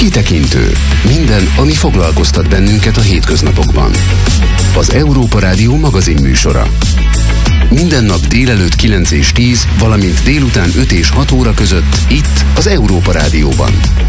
Kitekintő. Minden, ami foglalkoztat bennünket a hétköznapokban. Az Európa Rádió magazin műsora. Minden nap délelőtt 9 és 10, valamint délután 5 és 6 óra között itt az Európa Rádióban.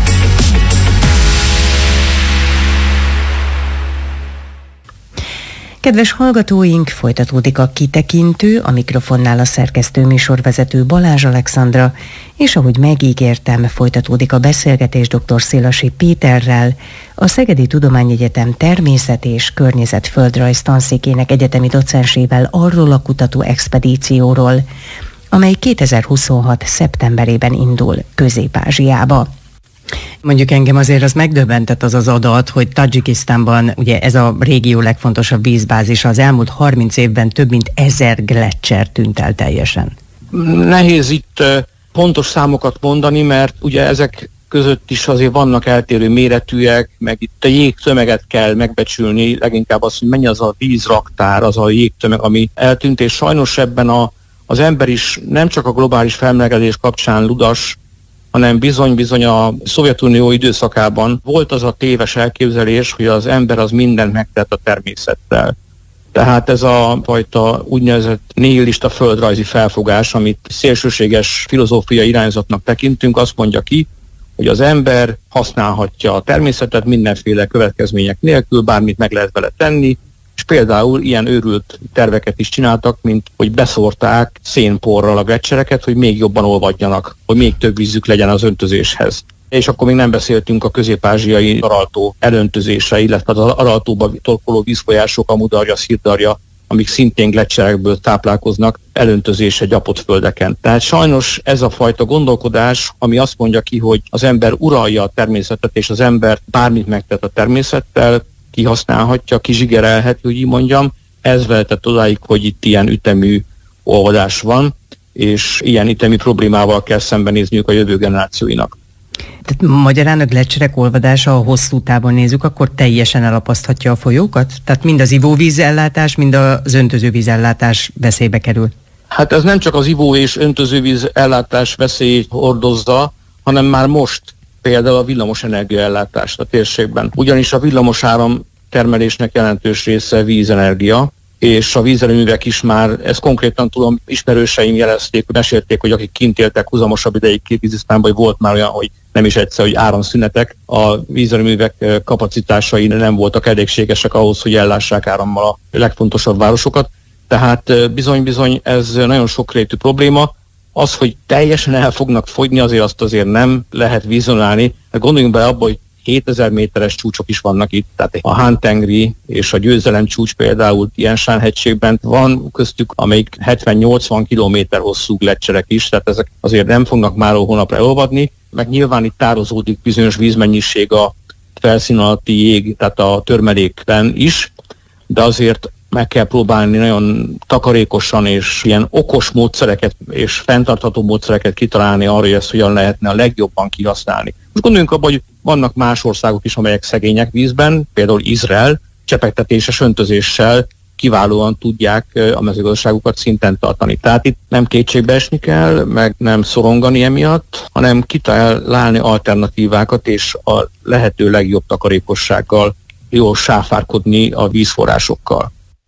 Kedves hallgatóink, folytatódik a Kitekintő, a mikrofonnál a szerkesztő műsorvezető Balázs Alexandra, és ahogy megígértem, folytatódik a beszélgetés dr. Szélasi Péterrel, a Szegedi Tudományegyetem Természet- és Környezetföldrajz tanszékének egyetemi docensével arról a kutató expedícióról, amely 2026. szeptemberében indul Közép-Ázsiába. Mondjuk engem azért az megdöbbentett az az adat, hogy Tadzsikisztánban, ugye ez a régió legfontosabb vízbázisa, az elmúlt 30 évben több mint 1000 gleccser tűnt el teljesen. Nehéz itt pontos számokat mondani, mert ugye ezek között is azért vannak eltérő méretűek, meg itt a jégtömeget kell megbecsülni, leginkább az, hogy mennyi az a vízraktár, az a jégtömeg, ami eltűnt, és sajnos ebben az ember is nem csak a globális felmelegedés kapcsán ludas, hanem bizony a Szovjetunió időszakában volt az a téves elképzelés, hogy az ember az mindent megtett a természettel. Tehát ez a fajta úgynevezett nihilista földrajzi felfogás, amit szélsőséges filozófiai irányzatnak tekintünk, azt mondja ki, hogy az ember használhatja a természetet mindenféle következmények nélkül, bármit meg lehet vele tenni, és például ilyen őrült terveket is csináltak, mint hogy beszórták szénporral a gleccsereket, hogy még jobban olvadjanak, hogy még több vízük legyen az öntözéshez. És akkor még nem beszéltünk a közép-ázsiai Araltó elöntözése, illetve az Araltóba torkoló vízfolyások, a Mudarja, Szirdarja, amik szintén gleccserekből táplálkoznak, elöntözése gyapott földeken. Tehát sajnos ez a fajta gondolkodás, ami azt mondja ki, hogy az ember uralja a természetet, és az ember bármit megtett a természettel, kihasználhatja, kizsigerelheti, hogy így mondjam, ez vezetett odáig, hogy itt ilyen ütemű olvadás van, és ilyen ütemű problémával kell szembenézniük a jövő generációinak. Tehát magyarán a gleccserek olvadása, ha hosszú távon nézzük, akkor teljesen elapaszthatja a folyókat? Tehát mind az ivóvízellátás, mind az öntözővízellátás veszélybe kerül? Hát ez nem csak az ivó- és öntözővízellátás veszélyt hordozza, hanem már most például a villamosenergia ellátást a térségben. Ugyanis a villamosáram termelésnek jelentős része vízenergia, és a vízerőművek is már, ezt konkrétan tudom, ismerőseim jelezték, mesélték, hogy akik kint éltek huzamosabb ideig Kirgizisztánban, hogy volt már olyan, hogy nem is egyszer, hogy áramszünetek, a vízerőművek kapacitásai nem voltak elégségesek ahhoz, hogy ellássák árammal a legfontosabb városokat. Tehát bizony ez nagyon sokrétű probléma. Az, hogy teljesen el fognak fogyni, azért nem lehet vizionálni. Gondoljunk bele abba, hogy 7000 méteres csúcsok is vannak itt, tehát a Han-tengri és a Győzelem csúcs például Tian-Shan-hegységben van köztük, amelyik 70-80 kilométer hosszú gleccserek is, tehát ezek azért nem fognak máról hónapra elolvadni, meg nyilván itt tározódik bizonyos vízmennyiség a felszín alatti jég, tehát a törmelékben is, de azért meg kell próbálni nagyon takarékosan és ilyen okos módszereket és fenntartható módszereket kitalálni arra, hogy ezt hogyan lehetne a legjobban kihasználni. Most gondoljunk abban, hogy vannak más országok is, amelyek szegények vízben, például Izrael csepegtetéses öntözéssel kiválóan tudják a mezőgazdaságukat szinten tartani. Tehát itt nem kétségbe esni kell, meg nem szorongani emiatt, hanem kitalálni alternatívákat és a lehető legjobb takarékossággal jól sáfárkodni a vízforrásokkal.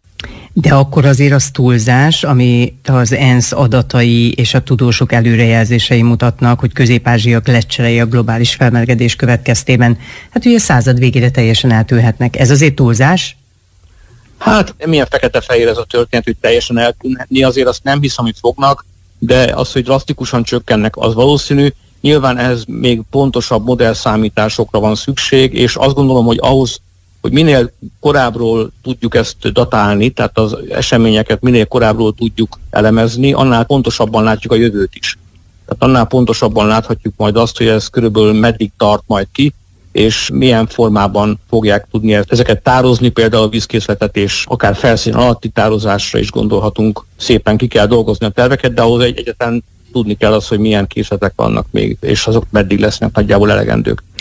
De akkor azért az túlzás, ami az ENSZ adatai és a tudósok előrejelzései mutatnak, hogy Közép-Ázsia gleccserei a globális felmelegedés következtében, hát ugye a század végére teljesen eltűnhetnek. Ez azért túlzás? Hát milyen fekete-fehér ez a történet, hogy teljesen eltűnhetni, azért azt nem hiszem, hogy fognak, de az, hogy drasztikusan csökkennek, az valószínű. Nyilván ez még pontosabb modellszámításokra van szükség, és azt gondolom, hogy ahhoz, hogy minél korábbról tudjuk ezt datálni, tehát az eseményeket minél korábbról tudjuk elemezni, annál pontosabban látjuk a jövőt is. Tehát annál pontosabban láthatjuk majd azt, hogy ez körülbelül meddig tart majd ki, és milyen formában fogják tudni ezeket tározni, például a vízkészletet és akár felszín alatti tározásra is gondolhatunk. Szépen ki kell dolgozni a terveket, de ahhoz egyáltalán tudni kell az, hogy milyen készletek vannak még, és azok meddig lesznek nagyjából elegendők.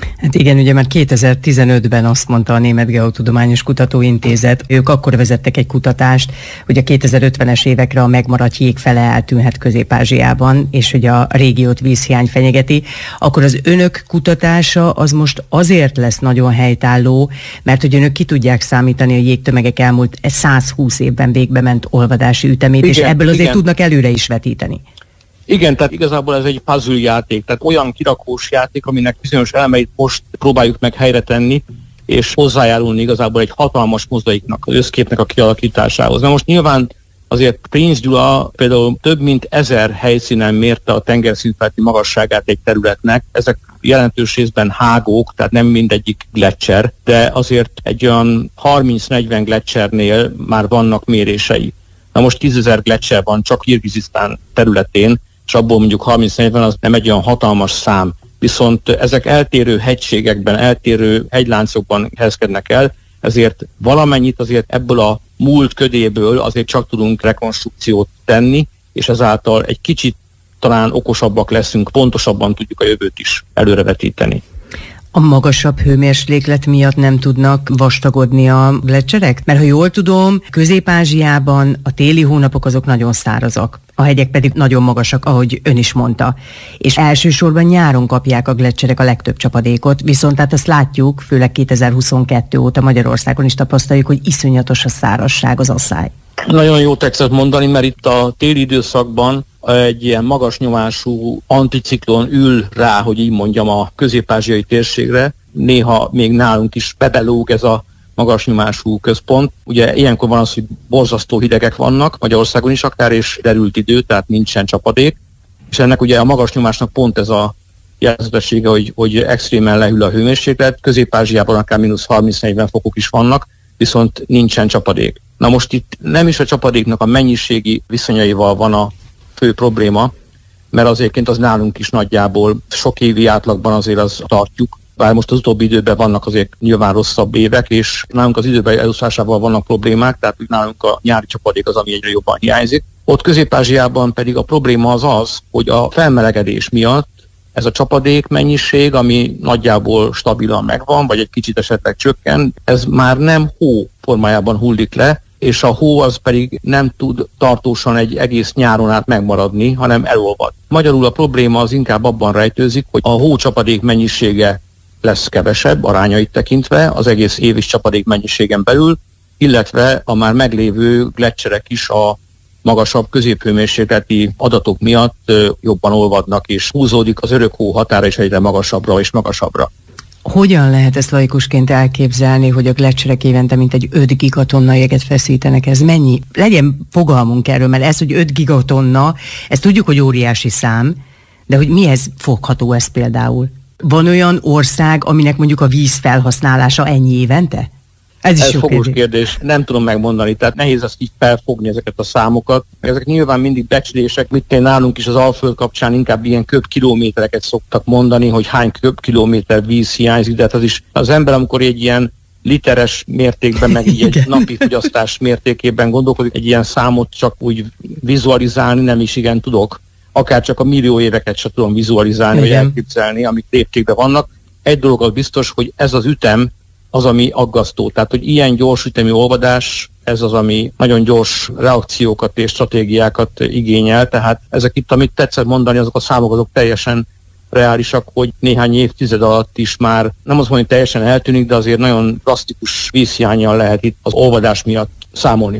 Hát igen, ugye már 2015-ben azt mondta a Német Geotudományos Kutatóintézet, ők akkor vezettek egy kutatást, hogy a 2050-es évekre a megmaradt jég fele eltűnhet Közép-Ázsiában, és hogy a régiót vízhiány fenyegeti, akkor az önök kutatása az most azért lesz nagyon helytálló, mert hogy önök ki tudják számítani a jégtömegek elmúlt 120 évben végbe ment olvadási ütemét, igen, és ebből azért tudnak előre is vetíteni. Igen, tehát igazából ez egy puzzle játék, tehát olyan kirakós játék, aminek bizonyos elemeit most próbáljuk meg helyre tenni, és hozzájárulni igazából egy hatalmas mozaiknak, az összképnek a kialakításához. Na most nyilván azért Prinz Gyula például több mint 1000 helyszínen mérte a tengerszintfeletti magasságát egy területnek, ezek jelentős részben hágók, tehát nem mindegyik gletszer, de azért egy olyan 30-40 gletszernél már vannak mérései. Na most 10 000 gletszer van csak Kirgizisztán területén, és abból mondjuk 30-40 az nem egy olyan hatalmas szám. Viszont ezek eltérő hegységekben, eltérő hegyláncokban helyezkednek el, ezért valamennyit azért ebből a múlt ködéből azért csak tudunk rekonstrukciót tenni, és ezáltal egy kicsit talán okosabbak leszünk, pontosabban tudjuk a jövőt is előrevetíteni. A magasabb hőmérséklet miatt nem tudnak vastagodni a gletszerek? Mert ha jól tudom, Közép-Ázsiában a téli hónapok azok nagyon szárazak, a hegyek pedig nagyon magasak, ahogy ön is mondta. És elsősorban nyáron kapják a gletszerek a legtöbb csapadékot, viszont hát azt látjuk, főleg 2022 óta Magyarországon is tapasztaljuk, hogy iszonyatos a szárazság, az asszály. Nagyon jó tetszett mondani, mert itt a téli időszakban egy ilyen magas nyomású anticiklon ül rá, hogy így mondjam, a közép-ázsiai térségre. Néha még nálunk is bebelóg ez a magas nyomású központ. Ugye ilyenkor van az, hogy borzasztó hidegek vannak, Magyarországon is akár, és derült idő, tehát nincsen csapadék. És ennek ugye a magas nyomásnak pont ez a jelzetessége, hogy extrémen lehűl a hőmérséklet. Közép-Ázsiában akár -30-40 fokok is vannak, viszont nincsen csapadék. Na most itt nem is a csapadéknak a mennyiségi viszonyaival van a fő probléma, mert azért az nálunk is nagyjából sok évi átlagban azért az tartjuk, bár most az utóbbi időben vannak azért nyilván rosszabb évek, és nálunk az időben elúszásával vannak problémák, tehát nálunk a nyári csapadék az, ami egyre jobban hiányzik. Ott Közép-Ázsiában pedig a probléma az, hogy a felmelegedés miatt ez a csapadék mennyiség, ami nagyjából stabilan megvan, vagy egy kicsit esetleg csökken, ez már nem hó formájában hullik le, és a hó az pedig nem tud tartósan egy egész nyáron át megmaradni, hanem elolvad. Magyarul a probléma az inkább abban rejtőzik, hogy a hócsapadék mennyisége lesz kevesebb, arányait tekintve, az egész éves csapadék mennyiségen belül, illetve a már meglévő gletszerek is a magasabb középhőmérsékleti adatok miatt jobban olvadnak, és húzódik az örök hó határa is egyre magasabbra és magasabbra. Hogyan lehet ezt laikusként elképzelni, hogy a gletszerek évente mintegy 5 gigatonna jeget feszítenek? Ez mennyi? Legyen fogalmunk erről, mert ez, hogy 5 gigatonna, ezt tudjuk, hogy óriási szám, de hogy mihez fogható ez például? Van olyan ország, aminek mondjuk a víz felhasználása ennyi évente? Ez fogós kérdés. Nem tudom megmondani, tehát nehéz azt így felfogni ezeket a számokat. Ezek nyilván mindig becslések, mit nálunk is az Alföld kapcsán inkább ilyen köbkilométereket szoktak mondani, hogy hány köbkilométer víz hiányzik, de hát az is az ember, amikor egy ilyen literes mértékben, meg így egy napi fogyasztás mértékében gondolkodik, egy ilyen számot csak úgy vizualizálni nem is igen tudok. Akár csak a millió éveket sem tudom vizualizálni, vagy elképzelni, amik léptékben vannak. Egy dolog az biztos, hogy ez az ütem az, ami aggasztó. Tehát, hogy ilyen gyors ütemű olvadás, ez az, ami nagyon gyors reakciókat és stratégiákat igényel. Tehát ezek itt, amit tetszett mondani, azok a számok azok teljesen reálisak, hogy néhány évtized alatt is már, nem azt mondani, hogy teljesen eltűnik, de azért nagyon drasztikus vízhiánnyal lehet itt az olvadás miatt számolni.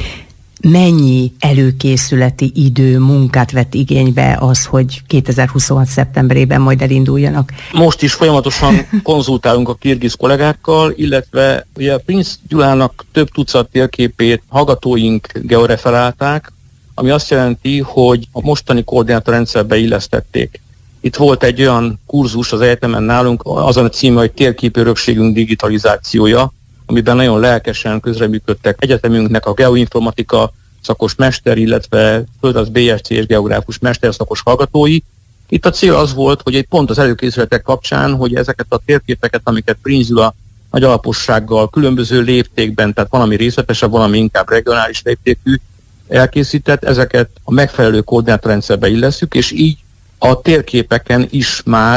Mennyi előkészületi idő, munkát vett igénybe az, hogy 2026. szeptemberében majd elinduljanak? Most is folyamatosan konzultálunk a kirgiz kollégákkal, illetve ugye Prinz Gyulának több tucat térképét hallgatóink georeferálták, ami azt jelenti, hogy a mostani koordinátorrendszerbe illesztették. Itt volt egy olyan kurzus az egyetemen nálunk, azon a címe, hogy Térképörökségünk digitalizációja, amiben nagyon lelkesen közreműködtek egyetemünknek a geoinformatika szakos mester, illetve földrajz BSC és geográfus mesterszakos hallgatói. Itt a cél az volt, hogy egy pont az előkészületek kapcsán, hogy ezeket a térképeket, amiket Prinz Gyula nagy alapossággal, különböző léptékben, tehát valami részletesebb, valami inkább regionális léptékű elkészített, ezeket a megfelelő koordinátorrendszerbe illesszük, és így a térképeken is már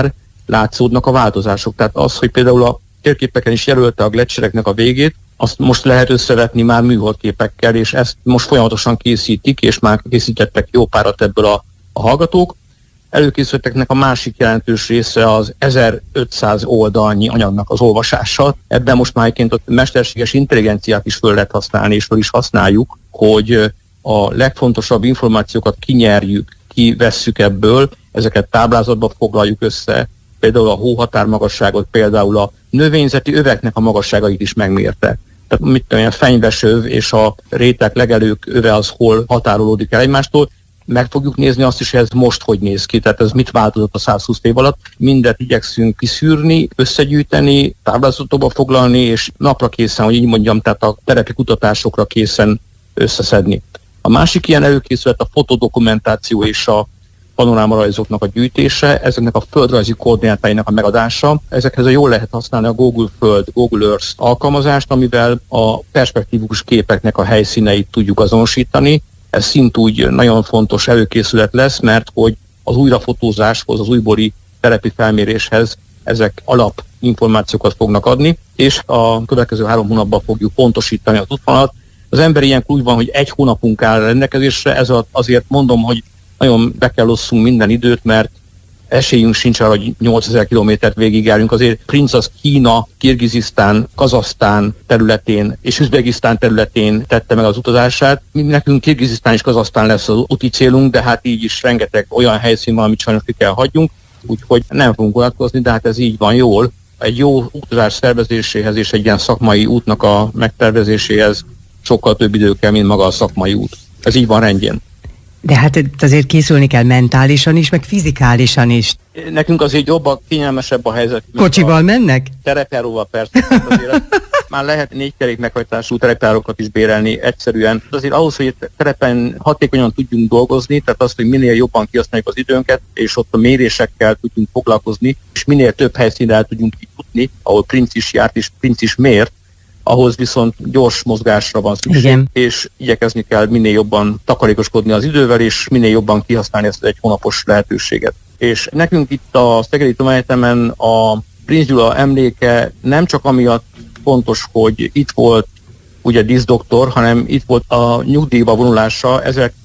látszódnak a változások. Tehát az, hogy például a térképeken is jelölte a gleccsereknek a végét, azt most lehet összevetni már műholdképekkel, és ezt most folyamatosan készítik, és már készítettek jó párat ebből a hallgatók. Előkészítetteknek a másik jelentős része az 1500 oldalnyi anyagnak az olvasása. Ebben most már egyébként a mesterséges intelligenciát is föl lehet használni, és föl is használjuk, hogy a legfontosabb információkat kinyerjük, kivesszük ebből, ezeket táblázatba foglaljuk össze, például a hóhatármagasságot, például a növényzeti öveknek a magasságait is megmérte. Tehát a fenyvesöv és a rétek legelők öve az hol határolódik el egymástól. Meg fogjuk nézni azt is, hogy ez most hogy néz ki, tehát ez mit változott a 120 év alatt. Mindet igyekszünk kiszűrni, összegyűjteni, táblázatokba foglalni, és napra készen, hogy így mondjam, tehát a terepi kutatásokra készen összeszedni. A másik ilyen előkészület a fotodokumentáció és a panorámarajzoknak a gyűjtése, ezeknek a földrajzi koordinátáinak a megadása. Ezekhez jól lehet használni a Google Föld, Google Earth alkalmazást, amivel a perspektívikus képeknek a helyszíneit tudjuk azonosítani. Ez szintúgy nagyon fontos előkészület lesz, mert hogy az újrafotózáshoz, az újbóli terepi felméréshez ezek alapinformációkat fognak adni, és a következő 3 hónapban fogjuk pontosítani az útvonalat. Az ember ilyenkor úgy van, hogy 1 hónapunk áll rendelkezésre, ez azért mondom, hogy nagyon be kell osszunk minden időt, mert esélyünk sincs arra, hogy 8000 kilométert végigjárjunk. Azért Princ az Kína, Kirgizisztán, Kazahsztán területén és Üzbegisztán területén tette meg az utazását. Nekünk Kirgizisztán és Kazahsztán lesz az úti célunk, de hát így is rengeteg olyan helyszín van, amit sajnos ki kell hagyjunk, úgyhogy nem fogunk vonatkozni, de hát ez így van jól. Egy jó utazás szervezéséhez és egy ilyen szakmai útnak a megtervezéséhez sokkal több idő kell, mint maga a szakmai út. Ez így van rendjén. De hát azért készülni kell mentálisan is, meg fizikálisan is. Nekünk azért jobb, kényelmesebb a helyzet. Kocsival mennek? Terepjáróval persze. Azért már lehet 4 kerék meghajtású terepjárókat is bérelni egyszerűen. Azért ahhoz, hogy terepen hatékonyan tudjunk dolgozni, tehát azt, hogy minél jobban kihasználjuk az időnket, és ott a mérésekkel tudjunk foglalkozni, és minél több helyszínre el tudjunk jutni, ahol Princ is járt és Princ is mért, ahhoz viszont gyors mozgásra van szükség, igen. És igyekezni kell minél jobban takarékoskodni az idővel, és minél jobban kihasználni ezt egy hónapos lehetőséget. És nekünk itt a Szegedi Tudományegyetemen a Princ Gyula emléke nem csak amiatt fontos, hogy itt volt ugye díszdoktor, hanem itt volt a nyugdíjba vonulása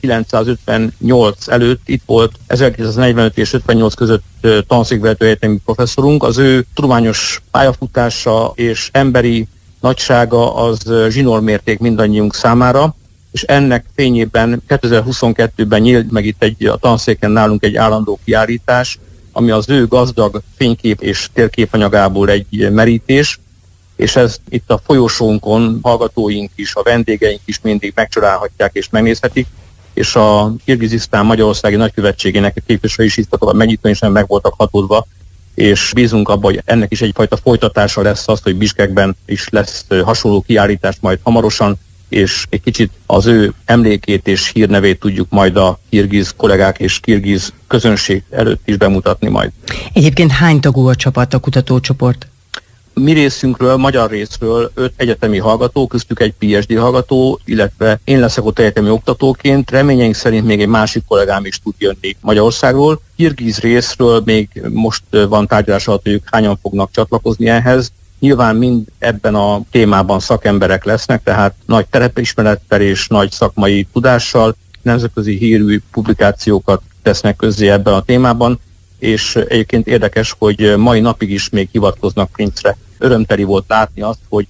1958 előtt, itt volt 1945 és 58 között tanszékvezető egyetemi professzorunk. Az ő tudományos pályafutása és emberi nagysága az zsinórmérték mindannyiunk számára, és ennek fényében 2022-ben nyílt meg itt a tanszéken nálunk egy állandó kiállítás, ami az ő gazdag fénykép és térképanyagából egy merítés, és ez itt a folyosónkon hallgatóink is, a vendégeink is mindig megcsodálhatják és megnézhetik, és a Kirgizisztán Magyarországi Nagykövetségének a képviselői is itt a megnyitón is meg voltak hatódva, és bízunk abban, hogy ennek is egyfajta folytatása lesz az, hogy Biskekben is lesz hasonló kiállítás majd hamarosan, és egy kicsit az ő emlékét és hírnevét tudjuk majd a kirgiz kollégák és kirgiz közönség előtt is bemutatni majd. Egyébként hány tagú a csapat, a kutatócsoport? Mi részünkről, magyar részről 5 egyetemi hallgató, köztük egy PhD hallgató, illetve én leszek ott egyetemi oktatóként. Reményeink szerint még egy másik kollégám is tud jönni Magyarországról. Kirgiz részről még most van tárgyalás alatt, hogy ők hányan fognak csatlakozni ehhez. Nyilván mind ebben a témában szakemberek lesznek, tehát nagy terepismerettel és nagy szakmai tudással, nemzetközi hírű publikációkat tesznek közzé ebben a témában, és egyébként érdekes, hogy mai napig is még hivatkoznak Princre. Örömteli volt látni azt, hogy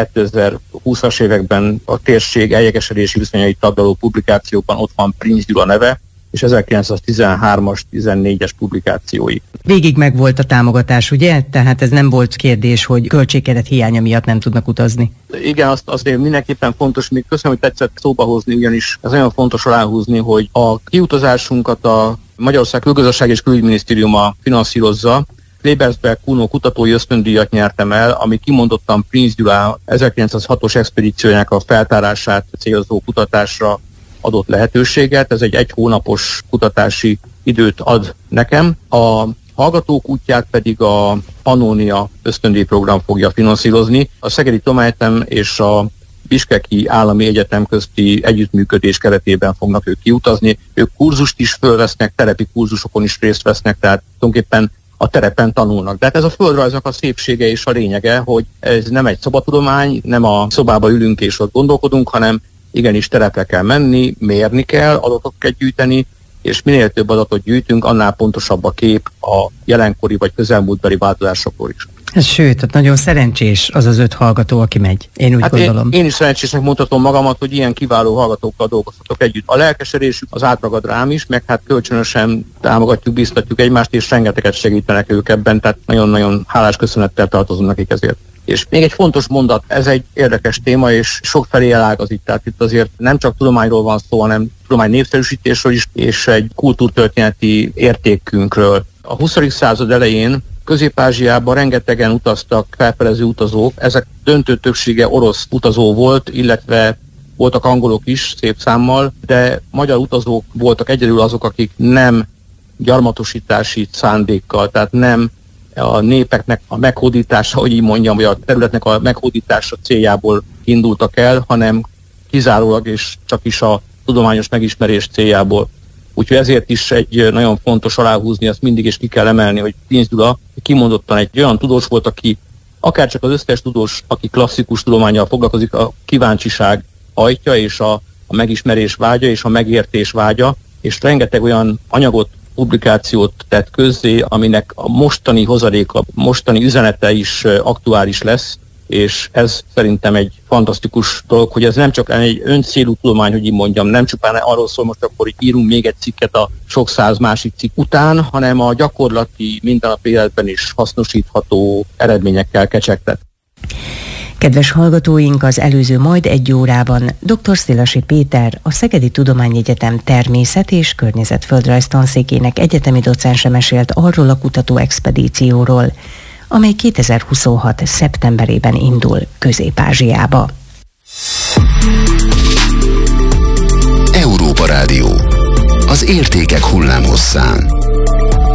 2020-as években a térség eljegesedési viszonyait taglaló publikációkban ott van Princ Gyula neve, és 1913-as, 14-es publikációi. Végig meg volt a támogatás, ugye? Tehát ez nem volt kérdés, hogy költségkeret hiánya miatt nem tudnak utazni. Igen, azt mindenképpen fontos, még köszönöm, hogy tetszett szóba hozni, ugyanis ez nagyon fontos aláhúzni, hogy a kiutazásunkat a Magyarország Külgazdaság és Külügyminisztériuma finanszírozza. Klebersberg Kuno kutatói ösztöndíjat nyertem el, ami kimondottan Princ Gyula 1906-os expedíciójának a feltárását célzó kutatásra adott lehetőséget. Ez egy 1 hónapos kutatási időt ad nekem. A hallgatók útját pedig a Pannonia ösztöndíjprogram fogja finanszírozni. A Szegedi Tudományegyetem és a Biskeki Állami Egyetem közti együttműködés keretében fognak ők kiutazni. Ők kurzust is fölvesznek, terepi kurzusokon is részt vesznek, tehát tulajdonképpen a terepen tanulnak. De hát ez a földrajznak a szépsége és a lényege, hogy ez nem egy szabadtudomány, nem a szobába ülünk és ott gondolkodunk, hanem igenis terepre kell menni, mérni kell, adatokat kell gyűjteni, és minél több adatot gyűjtünk, annál pontosabb a kép a jelenkori vagy közelmúltbeli változásokról is. Sőt, tehát nagyon szerencsés az az 5 hallgató, aki megy. Én úgy gondolom. Én is szerencsésnek mondhatom magamat, hogy ilyen kiváló hallgatókkal dolgozhatok együtt. A lelkesedésük az átragad rám is, meg hát kölcsönösen támogatjuk, biztatjuk egymást, és rengeteget segítenek ők ebben, tehát nagyon-nagyon hálás köszönettel tartozom nekik ezért. És még egy fontos mondat, ez egy érdekes téma, és sokfelé elágazít, tehát itt azért nem csak tudományról van szó, hanem tudomány népszerűsítésről is, és egy kultúrtörténeti értékünkről. A 20. század elején Közép-Ázsiában rengetegen utaztak felfedező utazók, ezek döntő többsége orosz utazó volt, illetve voltak angolok is szép számmal, de magyar utazók voltak egyedül azok, akik nem gyarmatosítási szándékkal, tehát nem a népeknek a meghódítása, hogy így mondjam, vagy a területnek a meghódítása céljából indultak el, hanem kizárólag és csak is a tudományos megismerés céljából. Úgyhogy ezért is egy nagyon fontos aláhúzni, azt mindig is ki kell emelni, hogy Tinsz Gyula kimondottan egy olyan tudós volt, aki akárcsak az összes tudós, aki klasszikus tudománnyal foglalkozik, a kíváncsiság ajtja, és a megismerés vágya, és a megértés vágya, és rengeteg olyan anyagot, publikációt tett közzé, aminek a mostani hozadéka, mostani üzenete is aktuális lesz, és ez szerintem egy fantasztikus dolog, hogy ez nem csak egy öncélú tudomány, hogy így mondjam, nem csupán arról szól most akkor, hogy írunk még egy cikket a sok száz másik cikk után, hanem a gyakorlati, mindennapi életben is hasznosítható eredményekkel kecsegtet. Kedves hallgatóink, az előző majd 1 órában dr. Szélasi Péter, a Szegedi Tudományegyetem természet- és környezetföldrajz tanszékének egyetemi docense mesélt arról a kutató expedícióról, amely 2026. szeptemberében indul Közép-Ázsiába. Európa Rádió. Az értékek hullámhosszán.